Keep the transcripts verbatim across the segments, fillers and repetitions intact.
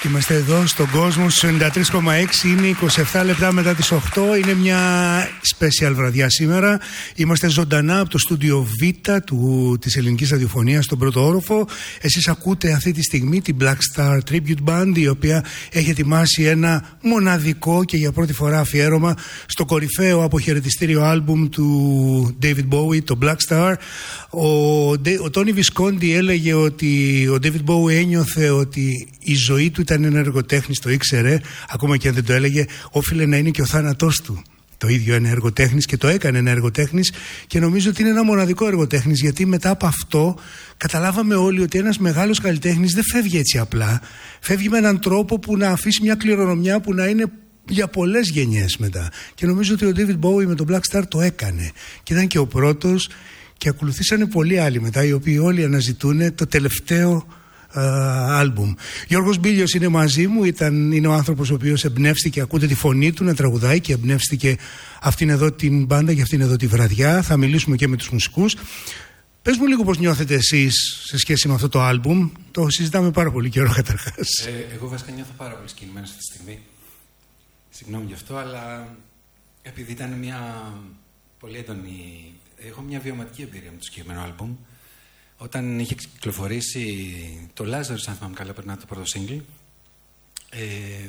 Είμαστε εδώ στον κόσμο στους ενενήντα τρία κόμμα έξι, είναι είκοσι επτά λεπτά μετά τις οκτώ, είναι μια special βραδιά σήμερα. Είμαστε ζωντανά από το στούντιο Β του, της ελληνικής ραδιοφωνίας στον πρώτο όροφο. Εσείς ακούτε αυτή τη στιγμή την Black Star Tribute Band, η οποία έχει ετοιμάσει ένα μοναδικό και για πρώτη φορά αφιέρωμα στο κορυφαίο αποχαιρετιστήριο άλμπουμ του David Bowie, το Black Star. Ο, ο Τόνι Βισκόντι έλεγε ότι ο David Bowie ένιωθε ότι η ζωή του ήταν ένα εργοτέχνης, το ήξερε, ακόμα και αν δεν το έλεγε, όφιλε να είναι και ο θάνατός του το ίδιο ένα εργοτέχνης, και το έκανε ένα εργοτέχνης, και νομίζω ότι είναι ένα μοναδικό εργοτέχνης, γιατί μετά από αυτό καταλάβαμε όλοι ότι ένας μεγάλος καλλιτέχνης δεν φεύγει έτσι απλά, φεύγει με έναν τρόπο που να αφήσει μια κληρονομιά που να είναι για πολλές γενιές μετά, και νομίζω ότι ο David Bowie με τον Black Star το έκανε και ήταν και ο πρώτος, και ακολουθήσανε πολλοί άλλοι μετά, οι οποίοι όλοι αναζητούν το τελευταίο άλμπουμ. Γιώργος Μπίλιος είναι μαζί μου, ήταν, είναι ο άνθρωπος ο οποίος εμπνεύστηκε, ακούτε τη φωνή του να τραγουδάει, και εμπνεύστηκε αυτήν εδώ την μπάντα και αυτήν εδώ τη βραδιά. Θα μιλήσουμε και με τους μουσικούς. Πες μου λίγο πώς νιώθετε εσείς σε σχέση με αυτό το άλμπουμ. Το συζητάμε πάρα πολύ καιρό καταρχάς. Ε, εγώ βασικά νιώθω πάρα πολύ συγκινημένος αυτή τη στιγμή. Συγγνώμη γι' αυτό, αλλά επειδή ήταν μια πολύ έντονη... Έχω μια βιωματική εμπειρία με το συγκεκριμένο άλμπουμ. Όταν είχε κυκλοφορήσει το Lazarus, αν θυμάμαι καλά, περνά το πρώτο single, ε,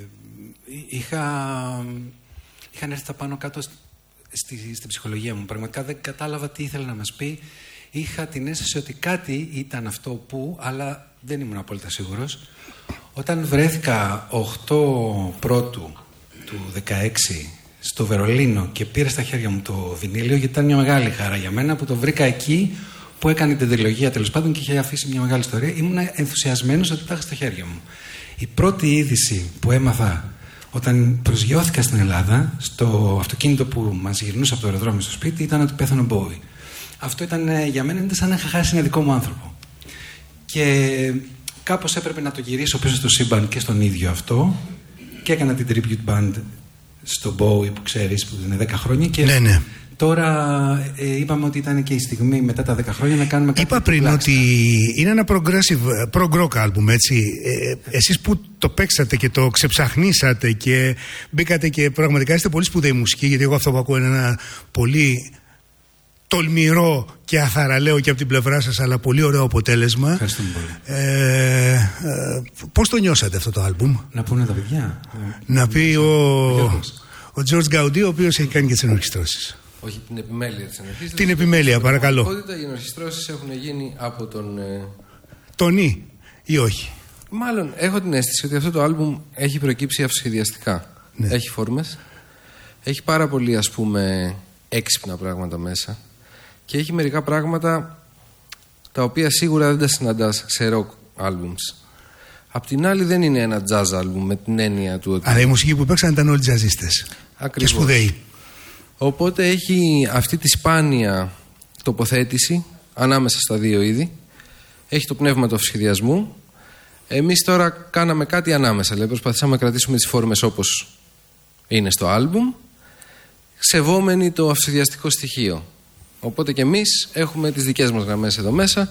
είχα, είχαν έρθει τα πάνω κάτω στη, στην ψυχολογία μου. Πραγματικά δεν κατάλαβα τι ήθελε να μας πει. Είχα την αίσθηση ότι κάτι ήταν αυτό που, αλλά δεν ήμουν απόλυτα σίγουρος. Όταν βρέθηκα οκτώ πρώτου του δεκαέξι στο Βερολίνο και πήρα στα χέρια μου το βινίλιο, γιατί ήταν μια μεγάλη χαρά για μένα που το βρήκα εκεί, που έκανε την τριλογία τέλος πάντων και είχε αφήσει μια μεγάλη ιστορία. Ήμουν ενθουσιασμένος ότι τα είχα στα χέρια μου. Η πρώτη είδηση που έμαθα όταν προσγειώθηκα στην Ελλάδα, στο αυτοκίνητο που μας γυρνούσε από το αεροδρόμιο στο σπίτι, ήταν ότι πέθανε ο Bowie. Αυτό ήταν για μένα, ήταν σαν να είχα χάσει ένα δικό μου άνθρωπο. Και κάπως έπρεπε να το γυρίσω πίσω στο σύμπαν και στον ίδιο αυτό, και έκανα την tribute band στο Bowie που ξέρεις, που είναι δέκα χρόνια. Και ναι, ναι. Τώρα ε, είπαμε ότι ήταν και η στιγμή μετά τα δέκα χρόνια να κάνουμε κάτι. Είπα πριν ότι είναι ένα progressive, prog-rock album, έτσι. Ε, εσείς που το παίξατε και το ξεψαχνίσατε και μπήκατε, και πραγματικά είστε πολύ σπουδαίοι μουσικοί, γιατί εγώ αυτό που ακούω είναι ένα πολύ τολμηρό και αθαραλέο και από την πλευρά σας, αλλά πολύ ωραίο αποτέλεσμα. Ευχαριστούμε πολύ. Ε, ε, πώς το νιώσατε αυτό το album? Να πούνε τα παιδιά. Να πει ο, ο George Gaudi, ο οποίος έχει κάνει και τις ενορχιστρώσεις. Όχι, την επιμέλεια της ενορχήστρωσης. Την επιμέλεια, παρακαλώ. Οι ενορχιστρώσεις έχουν γίνει από τον... Ε... Τονί ή όχι? Μάλλον έχω την αίσθηση ότι αυτό το άλμπουμ έχει προκύψει αυτοσχεδιαστικά. Ναι. Έχει φόρμες, έχει πάρα πολύ, ας πούμε, έξυπνα πράγματα μέσα, και έχει μερικά πράγματα τα οποία σίγουρα δεν τα συναντάς σε rock albums. Απ' την άλλη δεν είναι ένα jazz album με την έννοια του ότι... Αλλά οι μουσικοί που παίξαν ήταν όλοι τζαζίστες. Ακριβώς. Και σπουδαίοι. Οπότε έχει αυτή τη σπάνια τοποθέτηση ανάμεσα στα δύο είδη. Έχει το πνεύμα του αυτοσχεδιασμού. Εμείς τώρα κάναμε κάτι ανάμεσα. Δηλαδή προσπαθήσαμε να κρατήσουμε τις φόρμες όπως είναι στο άλμπουμ, σεβόμενοι το αυτοσχεδιαστικό στοιχείο. Οπότε και εμείς έχουμε τις δικές μας γραμμές εδώ μέσα,